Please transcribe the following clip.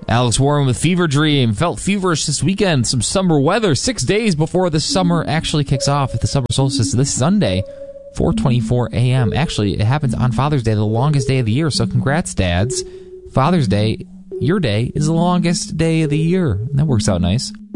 Alex Warren with Fever Dream. Felt feverish this weekend. Some summer weather 6 days before the summer actually kicks off at the summer solstice this Sunday, 4:24 a.m. Actually, it happens on Father's Day, the longest day of the year. So congrats, dads. Father's Day, your day, is the longest day of the year. That works out nice.